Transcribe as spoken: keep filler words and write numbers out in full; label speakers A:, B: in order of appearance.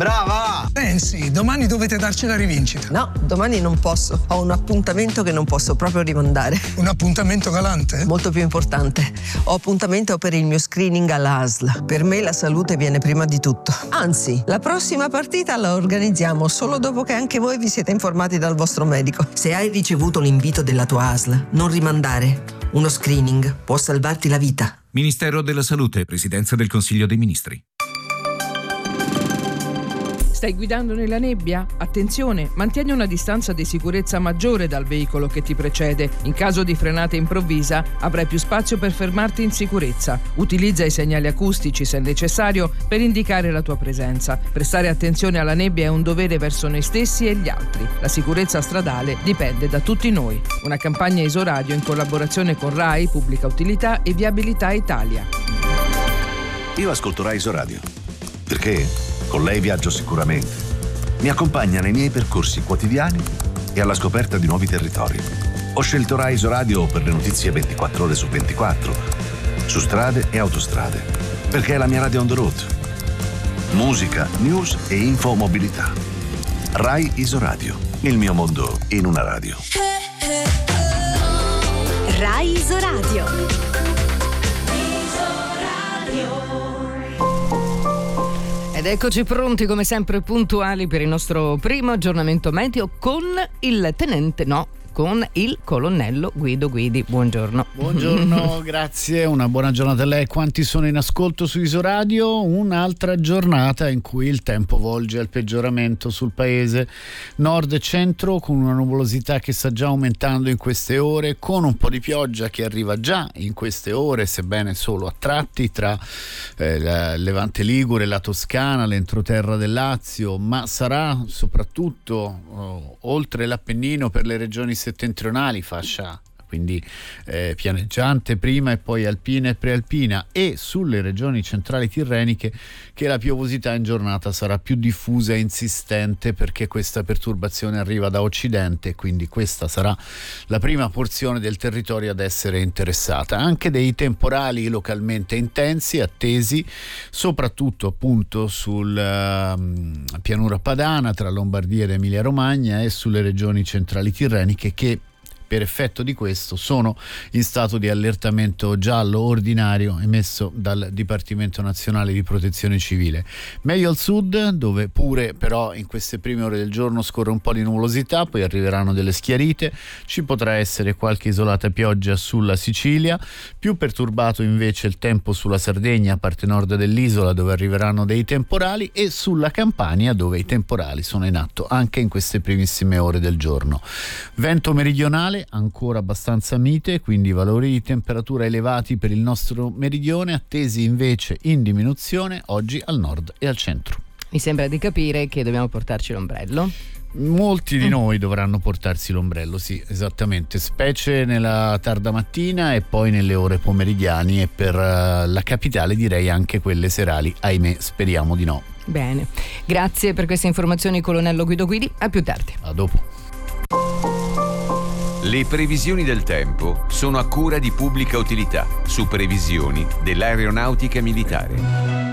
A: Brava!
B: Pensi, domani dovete darci la rivincita.
C: No, domani non posso. Ho un appuntamento che non posso proprio rimandare.
B: Un appuntamento galante?
C: Molto più importante. Ho appuntamento per il mio screening all'A S L. Per me la salute viene prima di tutto. Anzi, la prossima partita la organizziamo solo dopo che anche voi vi siete informati dal vostro medico. Se hai ricevuto l'invito della tua A S L, non rimandare. Uno screening può salvarti la vita.
D: Ministero della Salute, Presidenza del Consiglio dei Ministri.
E: Stai guidando nella nebbia? Attenzione, mantieni una distanza di sicurezza maggiore dal veicolo che ti precede. In caso di frenata improvvisa avrai più spazio per fermarti in sicurezza. Utilizza i segnali acustici se necessario per indicare la tua presenza. Prestare attenzione alla nebbia è un dovere verso noi stessi e gli altri. La sicurezza stradale dipende da tutti noi. Una campagna Isoradio in collaborazione con RAI, Pubblica Utilità e Viabilità Italia.
F: Io ascolto RAI Isoradio perché con lei viaggio sicuramente. Mi accompagna nei miei percorsi quotidiani e alla scoperta di nuovi territori. Ho scelto RAI Isoradio per le notizie ventiquattro ore su ventiquattro, su strade e autostrade, perché è la mia radio on the road. Musica, news e infomobilità. RAI Isoradio, il mio mondo in una radio.
G: RAI Isoradio.
E: Ed eccoci pronti come sempre puntuali per il nostro primo aggiornamento meteo con il tenente no con il colonnello Guido Guidi. Buongiorno.
H: Buongiorno, grazie, una buona giornata a lei. Quanti sono in ascolto su Isoradio? Un'altra giornata in cui il tempo volge al peggioramento sul paese nord e centro, con una nuvolosità che sta già aumentando in queste ore, con un po' di pioggia che arriva già in queste ore, sebbene solo a tratti, tra eh, la Levante Ligure, la Toscana, l'entroterra del Lazio, ma sarà soprattutto oh, oltre l'Appennino per le regioni settentrionali, fascia quindi eh, pianeggiante prima e poi alpina e prealpina, e sulle regioni centrali tirreniche che la piovosità in giornata sarà più diffusa e insistente, perché questa perturbazione arriva da occidente, quindi questa sarà la prima porzione del territorio ad essere interessata. Anche dei temporali localmente intensi attesi, soprattutto appunto sul uh, pianura padana tra Lombardia ed Emilia Romagna e sulle regioni centrali tirreniche, che per effetto di questo sono in stato di allertamento giallo ordinario emesso dal Dipartimento Nazionale di Protezione Civile. Meglio al sud, dove pure però in queste prime ore del giorno scorre un po' di nuvolosità, poi arriveranno delle schiarite, ci potrà essere qualche isolata pioggia sulla Sicilia, più perturbato invece il tempo sulla Sardegna, parte nord dell'isola, dove arriveranno dei temporali, e sulla Campania, dove i temporali sono in atto anche in queste primissime ore del giorno. Vento meridionale ancora abbastanza mite, quindi valori di temperatura elevati per il nostro meridione, attesi invece in diminuzione oggi al nord e al centro.
E: Mi sembra di capire che dobbiamo portarci l'ombrello.
H: Molti di noi dovranno portarsi l'ombrello, sì, esattamente, specie nella tarda mattina e poi nelle ore pomeridiane, e per uh, la capitale direi anche quelle serali, ahimè, speriamo di no.
E: Bene, grazie per queste informazioni colonnello Guido Guidi, a più tardi.
H: A dopo.
I: Le previsioni del tempo sono a cura di Pubblica Utilità, su previsioni dell'aeronautica militare.